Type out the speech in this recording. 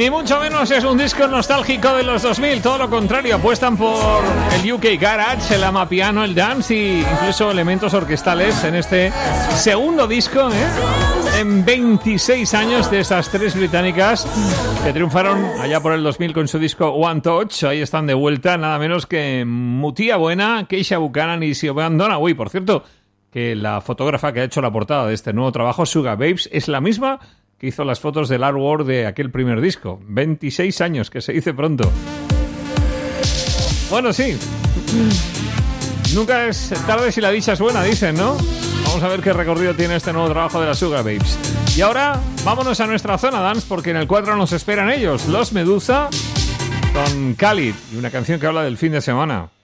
Ni mucho menos es un disco nostálgico de los 2000, todo lo contrario, apuestan por el UK Garage, el amapiano, el dance e incluso elementos orquestales en este segundo disco, en 26 años de esas tres británicas que triunfaron allá por el 2000 con su disco One Touch. Ahí están de vuelta, nada menos que Mutia Buena, Keisha Buchanan y Siobhan Donaway. Por cierto, que la fotógrafa que ha hecho la portada de este nuevo trabajo, Sugababes, es la misma que hizo las fotos del artwork de aquel primer disco. 26 años, que se dice pronto. Bueno, sí. Nunca es tarde si la dicha es buena, dicen, ¿no? Vamos a ver qué recorrido tiene este nuevo trabajo de las Sugababes. Y ahora, vámonos a nuestra zona dance, porque en el 4 nos esperan ellos, Los Medusa, con Khalid, y una canción que habla del fin de semana.